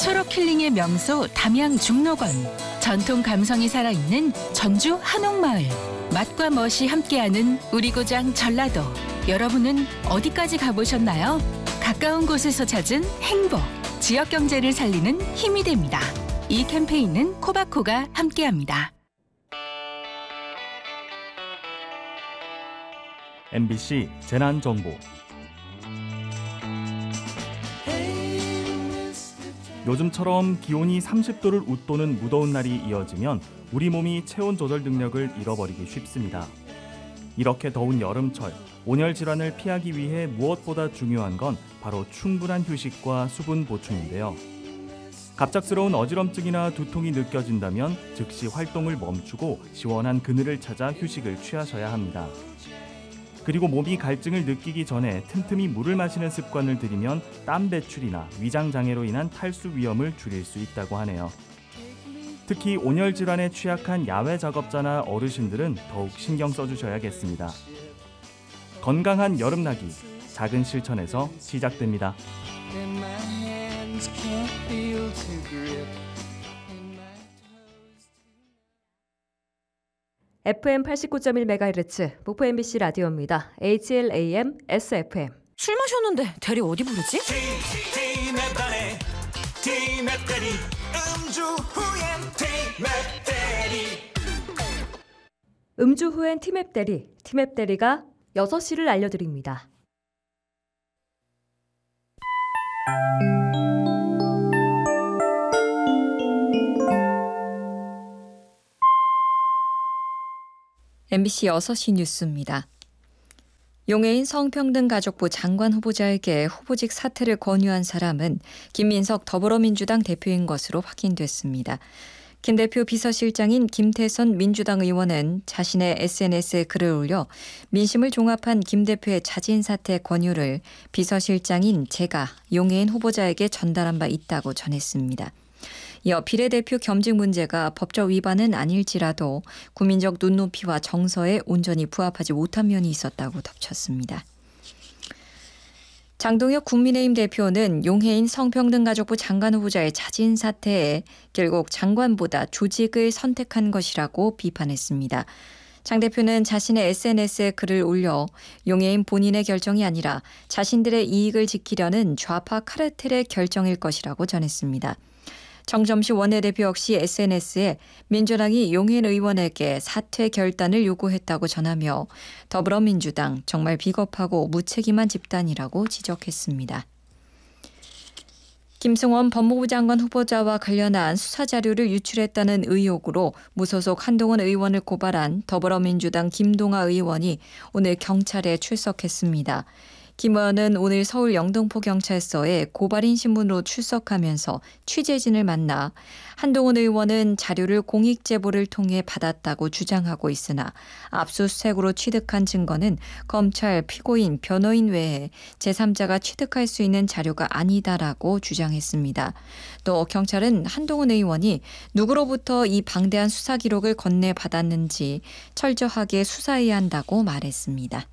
초록 힐링의 명소 담양 중록원. 전통 감성이 살아있는 전주 한옥마을. 맛과 멋이 함께하는 우리 고장 전라도. 여러분은 어디까지 가보셨나요? 가까운 곳에서 찾은 행복. 지역 경제를 살리는 힘이 됩니다. 이 캠페인은 코바코가 함께합니다. MBC 재난정보. 요즘처럼 기온이 30도를 웃도는 무더운 날이 이어지면 우리 몸이 체온 조절 능력을 잃어버리기 쉽습니다. 이렇게 더운 여름철, 온열 질환을 피하기 위해 무엇보다 중요한 건 바로 충분한 휴식과 수분 보충인데요. 갑작스러운 어지럼증이나 두통이 느껴진다면 즉시 활동을 멈추고 시원한 그늘을 찾아 휴식을 취하셔야 합니다. 그리고 몸이 갈증을 느끼기 전에 틈틈이 물을 마시는 습관을 들이면 땀 배출이나 위장 장애로 인한 탈수 위험을 줄일 수 있다고 하네요. 특히 온열 질환에 취약한 야외 작업자나 어르신들은 더욱 신경 써주셔야겠습니다. 건강한 여름나기, 작은 실천에서 시작됩니다. FM 89.1MHz 목포 MBC 라디오입니다. HLAM SFM. 술 마셨는데 대리 어디 부르지? 음주 후엔 티맵 대리. 티맵 대리가 6시를 알려드립니다. MBC 6시 뉴스입니다. 용해인 성평등가족부 장관 후보자에게 후보직 사퇴를 권유한 사람은 김민석 더불어민주당 대표인 것으로 확인됐습니다. 김 대표 비서실장인 김태선 민주당 의원은 자신의 SNS에 글을 올려 민심을 종합한 김 대표의 자진 사퇴 권유를 비서실장인 제가 용해인 후보자에게 전달한 바 있다고 전했습니다. 이어 비례대표 겸직 문제가 법적 위반은 아닐지라도 국민적 눈높이와 정서에 온전히 부합하지 못한 면이 있었다고 덧쳤습니다. 장동혁 국민의힘 대표는 용해인 성평등가족부 장관 후보자의 자진 사퇴에 결국 장관보다 조직을 선택한 것이라고 비판했습니다. 장 대표는 자신의 SNS에 글을 올려 용해인 본인의 결정이 아니라 자신들의 이익을 지키려는 좌파 카르텔의 결정일 것이라고 전했습니다. 정점식 원내대표 역시 SNS에 민주당이 용해인 의원에게 사퇴 결단을 요구했다고 전하며 더불어민주당 정말 비겁하고 무책임한 집단이라고 지적했습니다. 김승원 법무부 장관 후보자와 관련한 수사 자료를 유출했다는 의혹으로 무소속 한동훈 의원을 고발한 더불어민주당 김동아 의원이 오늘 경찰에 출석했습니다. 김 의원은 오늘 서울 영등포경찰서에 고발인 신분으로 출석하면서 취재진을 만나 한동훈 의원은 자료를 공익 제보를 통해 받았다고 주장하고 있으나 압수수색으로 취득한 증거는 검찰, 피고인, 변호인 외에 제3자가 취득할 수 있는 자료가 아니다라고 주장했습니다. 또 경찰은 한동훈 의원이 누구로부터 이 방대한 수사 기록을 건네받았는지 철저하게 수사해야 한다고 말했습니다.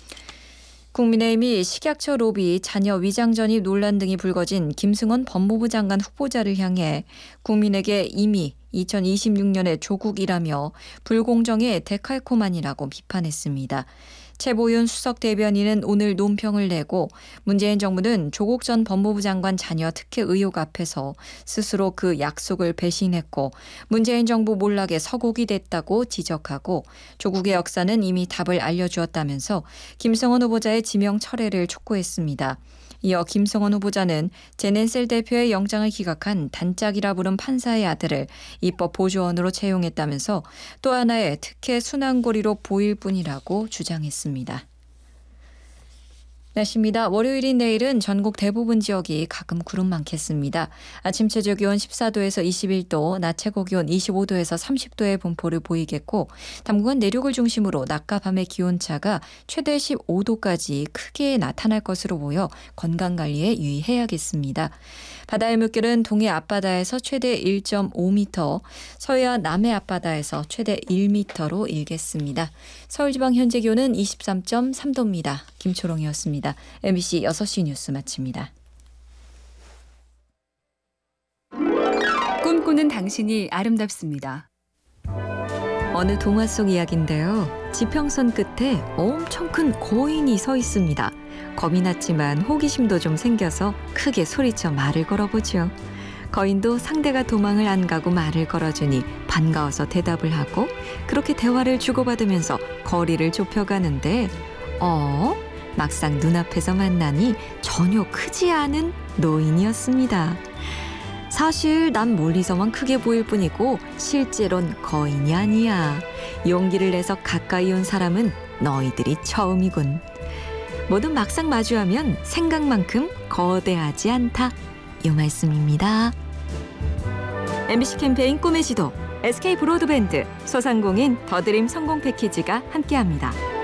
국민의힘이 식약처 로비, 자녀 위장 전입 논란 등이 불거진 김승원 법무부 장관 후보자를 향해 국민에게 이미 2026년에 조국이라며 불공정의 데칼코마니라고 비판했습니다. 최보윤 수석 대변인은 오늘 논평을 내고 문재인 정부는 조국 전 법무부 장관 자녀 특혜 의혹 앞에서 스스로 그 약속을 배신했고 문재인 정부 몰락의 서곡이 됐다고 지적하고 조국의 역사는 이미 답을 알려주었다면서 김승원 후보자의 지명 철회를 촉구했습니다. 이어 김승원 후보자는 제넨셀 대표의 영장을 기각한 단짝이라 부른 판사의 아들을 입법 보조원으로 채용했다면서 또 하나의 특혜 순환고리로 보일 뿐이라고 주장했습니다. 날씨입니다. 월요일인 내일은 전국 대부분 지역이 가끔 구름 많겠습니다. 아침 최저 기온 14도에서 21도, 낮 최고 기온 25도에서 30도의 분포를 보이겠고 당분간 내륙을 중심으로 낮과 밤의 기온차가 최대 15도까지 크게 나타날 것으로 보여 건강관리에 유의해야겠습니다. 바다의 물결은 동해 앞바다에서 최대 1.5m, 서해안 남해 앞바다에서 최대 1m로 일겠습니다. 서울지방 현재 기온은 23.3도입니다. 김초롱이었습니다. MBC 6시 뉴스 마칩니다. 꿈꾸는 당신이 아름답습니다. 어느 동화 속 이야기인데요. 지평선 끝에 엄청 큰 거인이 서 있습니다. 겁이 났지만 호기심도 좀 생겨서 크게 소리쳐 말을 걸어보죠. 거인도 상대가 도망을 안 가고 말을 걸어주니 반가워서 대답을 하고 그렇게 대화를 주고받으면서 거리를 좁혀가는데 막상 눈앞에서 만나니 전혀 크지 않은 노인이었습니다. 사실 난 멀리서만 크게 보일 뿐이고 실제론 거인이 아니야. 용기를 내서 가까이 온 사람은 너희들이 처음이군. 모두 막상 마주하면 생각만큼 거대하지 않다. 이 말씀입니다. MBC 캠페인 꿈의 지도, SK 브로드밴드, 소상공인 더드림 성공 패키지가 함께합니다.